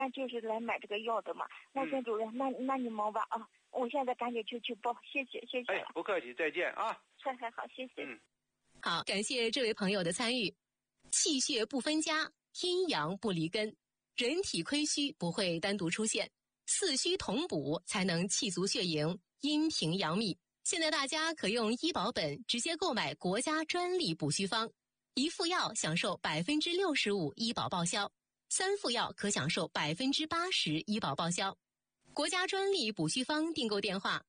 就是来买这个药的嘛。那孙主任，那你忙吧啊，我现在赶紧去报，谢谢。 哎，不客气，再见啊。 好，谢谢。 好，感谢这位朋友的参与。气血不分家，阴阳不离根，人体亏虚不会单独出现，四虚同补才能气足血盈，阴平阳秘。现在大家可用医保本直接购买国家专利补虚方，1副药享受65%医保报销，3副药可享受80%医保报销。国家专利补虚方订购电话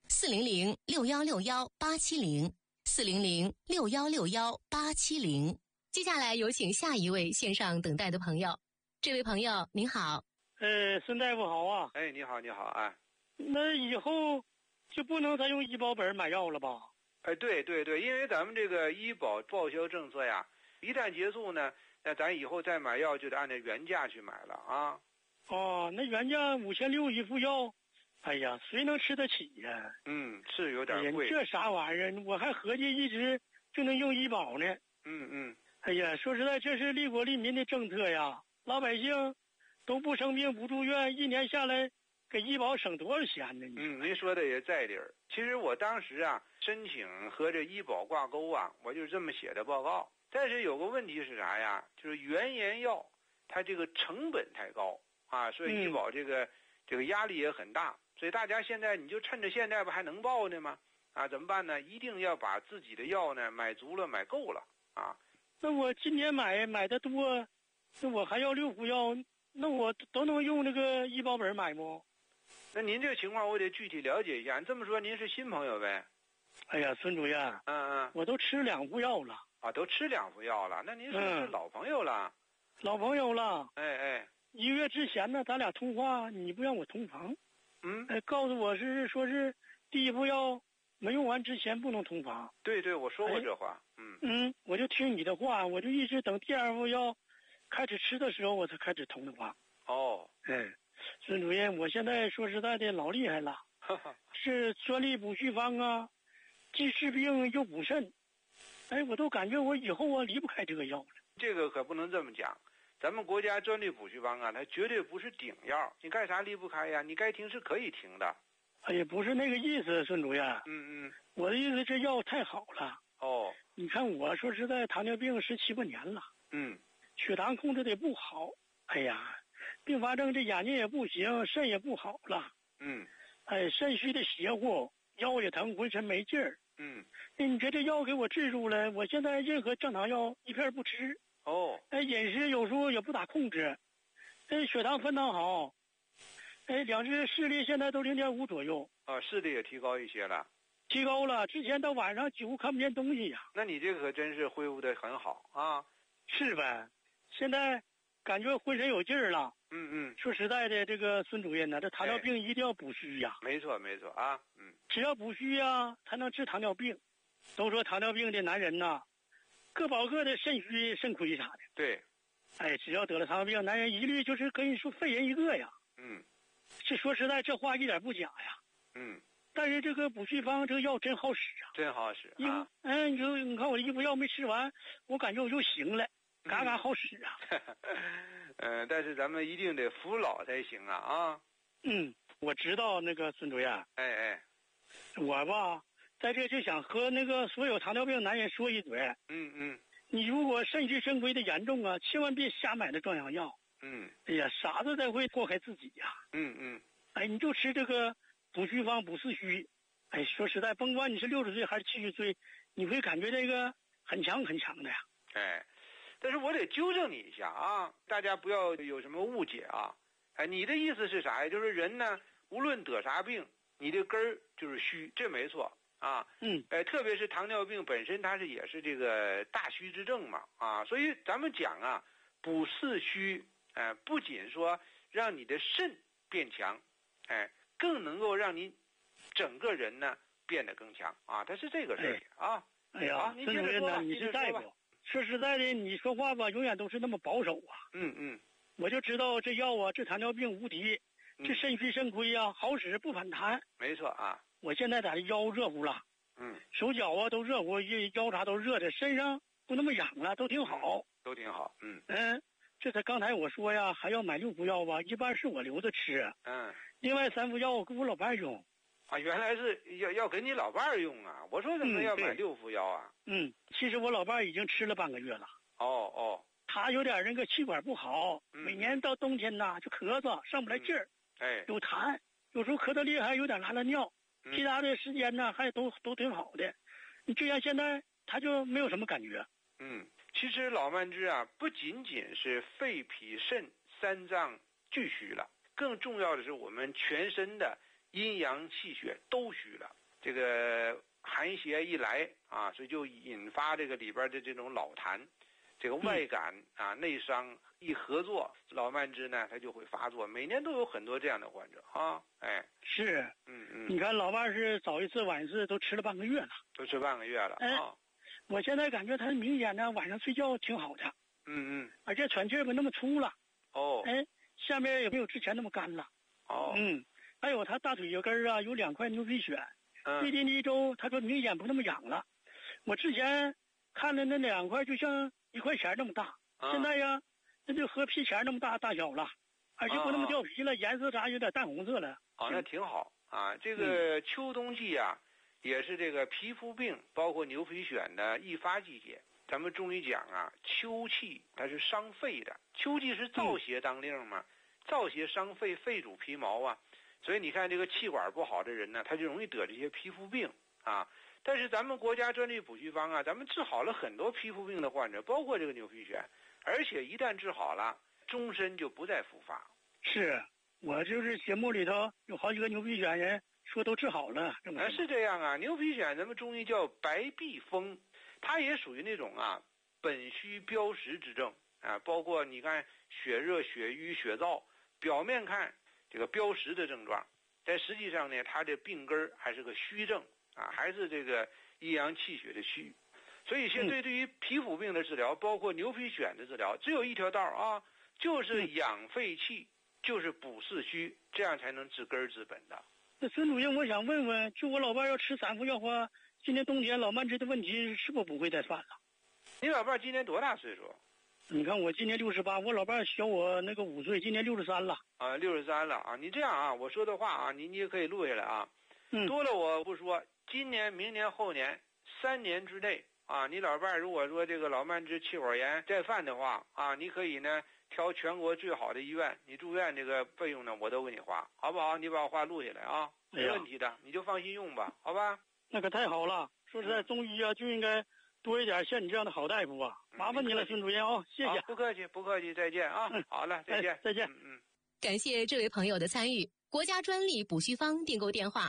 400-6161-870，400-6161-870。接下来有请下一位线上等待的朋友。这位朋友您好。 孙大夫好啊。 哎，你好啊。 那以后就不能再用医保本买药了吧？ 哎，对，因为咱们这个医保报销政策呀，一旦结束呢，那咱以后再买药就得按照原价去买了啊。 哦，那原价5600一副药，哎呀，谁能吃得起呀？ 是有点贵。 这啥玩意儿？我还合计一直就能用医保呢。哎呀，说实在，这是利国利民的政策呀，老百姓都不生病不住院，一年下来给医保省多少钱呢？ 您说的也在理儿。其实我当时啊申请和这医保挂钩啊，我就这么写的报告。但是有个问题是啥呀？就是原研药它这个成本太高啊，所以医保这个压力也很大。所以大家现在你就趁着现在不还能报呢吗？啊，怎么办呢？一定要把自己的药呢买足了买够了啊。 那我今年买的多，那我还要6副药，那我都能用这个医保本买不？ 那您这个情况我得具体了解一下。你这么说您是新朋友呗？ 哎呀，孙主任，我都吃2副药了。 啊，都吃2副药了，那您是老朋友了？ 老朋友了。 哎 ，1个月之前呢，咱俩通话，你不让我同房。告诉我说是第1副药没用完之前不能同房。 对，我说过这话。 我就听你的话，我就一直等第2副药开始吃的时候，我才开始同的话。孙主任，我现在说实在的老厉害了，是专利补虚方啊，既治病又补肾。哎，我都感觉我以后离不开这个药了。 这个可不能这么讲，咱们国家专利补虚方啊，它绝对不是顶药，你干啥离不开呀？你该停是可以停的。 哎呀，不是那个意思，孙主任。我的意思，这药太好了。你看我说实在，糖尿病17、8年了。血糖控制的也不好。哎呀，并发症这眼睛也不行，肾也不好了。肾虚的邪乎，腰也疼，浑身没劲儿。你这药给我治住了，我现在任何正常药一片不吃。饮食有时候也不咋控制。血糖分糖好。两只视力现在都0.5左右。 视力也提高一些了。 提高了，之前到晚上几乎看不见东西呀。 那你这个可真是恢复的很好啊。 是呗，现在感觉浑身有劲儿了。说实在的，这个孙主任呢，这糖尿病一定要补虚呀。 没错啊。 只要补虚呀，才能治糖尿病。都说糖尿病的男人呐，各保各的，肾虚肾亏啥的。 对。 只要得了糖尿病，男人一律就是跟你说废人一个呀。这说实在，这话一点不假呀。但是这个补虚方这个药真好使啊。 真好使啊。你看我这1副药没吃完，我感觉我就行了，嘎好使啊。 但是咱们一定得服老才行啊。 我知道那个孙主任。我吧，在这就想和那个所有糖尿病男人说一嘴。你如果肾虚肾亏的严重啊，千万别瞎买那壮阳药。哎呀，傻子才会祸害自己呀。你就吃这个补虚方补四虚。说实在，甭管你是60岁还是70岁，你会感觉这个很强很强的呀。 但是我得纠正你一下啊，大家不要有什么误解啊。你的意思是啥呀？就是人呢，无论得啥病，你的根儿就是虚，这没错啊。特别是糖尿病本身它也是这个大虚之症嘛啊，所以咱们讲啊，补四虚，不仅说让你的肾变强，更能够让你整个人呢变得更强啊，它是这个事儿啊。 孙主任呢，你是大夫，说实在的，你说话吧，永远都是那么保守啊。我就知道这药啊，治糖尿病无敌，这肾虚肾亏啊，好使不反弹。 没错啊。 我现在在腰热乎了，手脚啊都热乎，腰啥都热的，身上不那么痒了，都挺好。 这是刚才我说呀，还要买6副药吧，一般是我留着吃。另外3副药我给我老伴用。 啊，原来是要给你老伴儿用啊！我说怎么要买6副药啊？ 其实我老伴儿已经吃了半个月了。他有点那个气管不好，每年到冬天呐就咳嗽，上不来劲儿，有痰，有时候咳得厉害，有点拉尿，其他的时间呢还都挺好的。你就像现在他就没有什么感觉。 其实老慢支啊，不仅仅是肺脾肾3脏俱虚了，更重要的是我们全身的阴阳气血都虚了。这个寒邪一来啊，所以就引发这个里边的这种老痰，这个外感啊、内伤一合作，老慢支呢它就会发作。每年都有很多这样的患者啊， 是，你看老伴是早一次晚一次都吃了半个月了， 都吃半个月了啊。 我现在感觉他明显呢晚上睡觉挺好的，而且喘气儿不那么粗了，下面也没有之前那么干了，还有他大腿脚根啊有2块牛皮癣，最近1周他说明显不那么痒了，我之前看的那2块就像1块钱那么大，现在呀那就和皮钱那么大小了，而且不那么掉皮了，颜色啥有点淡红色了。 那挺好啊。这个秋冬季啊，也是这个皮肤病包括牛皮癣的易发季节。咱们中医讲啊，秋气它是伤肺的，秋季是燥邪当令嘛，燥邪伤肺，肺主皮毛啊，所以你看这个气管不好的人呢，他就容易得这些皮肤病啊。但是咱们国家专利补虚方啊，咱们治好了很多皮肤病的患者，包括这个牛皮癣，而且一旦治好了，终身就不再复发。 是，我就是节目里头有好几个牛皮癣人说都治好了， 是这样啊。牛皮癣咱们中医叫白壁风，它也属于那种啊本虚标实之症啊，包括你看血热、血瘀、血燥，表面看这个标实的症状，但实际上呢，它这病根还是个虚症啊，还是这个阴阳气血的虚。所以现在对于皮肤病的治疗，包括牛皮癣的治疗，只有一条道啊，就是养肺气，就是补四虚，这样才能治根治本的。 那孙主任，我想问问，就我老伴要吃3副药话，今年冬天老慢支的问题是不会再犯了？ 你老伴今年多大岁数？ 你看我今年68，我老伴小我那个5岁，今年63了。 63了啊！你这样啊，我说的话啊，你也可以录下来啊。多了我不说，今年、明年、后年3年之内啊，你老伴如果说这个老慢支气管炎再犯的话啊，你可以呢挑全国最好的医院，你住院这个费用呢我都给你花，好不好？你把我话录下来啊，没问题的，你就放心用吧，好吧？ 那可太好了，说实在，中医啊就应该多一点像你这样的好大夫啊！麻烦你了，孙主任啊，谢谢。 不客气，不客气，再见啊！好了，再见， 再见。 感谢这位朋友的参与。国家专利补虚方订购电话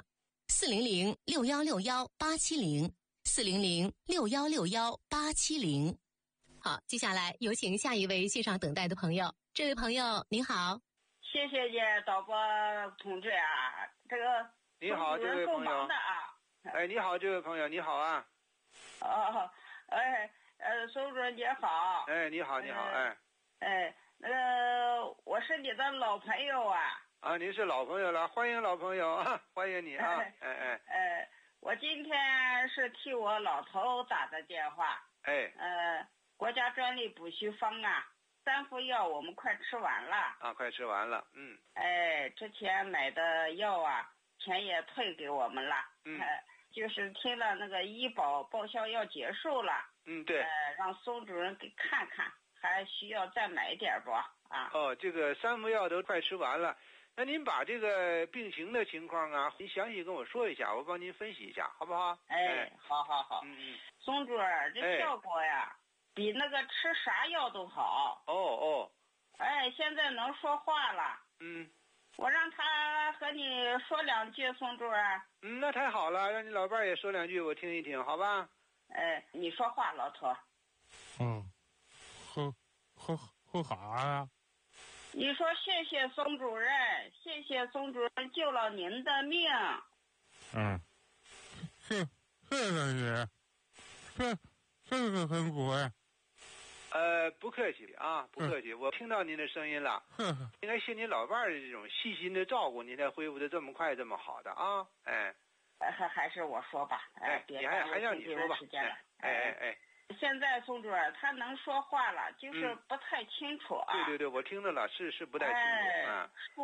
：400-6161-870，400-6161-870。好，接下来有请下一位线上等待的朋友。这位朋友您好， 谢谢你导播同志啊，这个你好，这位朋友你好，这位朋友你好啊。 孙主任你好。 你好，你好， 那个我是你的老朋友啊。 您是老朋友了，欢迎老朋友啊，欢迎你啊。 我今天是替我老头打的电话。国家专利补虚方啊，3副药我们快吃完了。 快吃完了， 之前买的药啊，钱也退给我们了。就是听了那个医保报销要结束了。 对。 让孙主任给看看，还需要再买点不？ 这个3副药都快吃完了，那您把这个病情的情况啊，您详细跟我说一下，我帮您分析一下，好不好？ 好。孙主任，这效果呀，比那个吃啥药都好。现在能说话了。我让他和你说2句，孙主任。 那太好了，让你老伴也说2句，我听一听，好吧？ 你说话，老头。 喝啥呀？ 你说谢谢孙主任，谢谢孙主任救了您的命。 谢谢你，谢谢孙主任。 不客气啊，不客气，我听到您的声音了。应该谢您老伴儿的这种细心的照顾，您才恢复的这么快，这么好的啊。 还是我说吧。 你还让你说吧。 现在宋主任他能说话了，就是不太清楚啊。 对，我听着了，是不太清楚啊。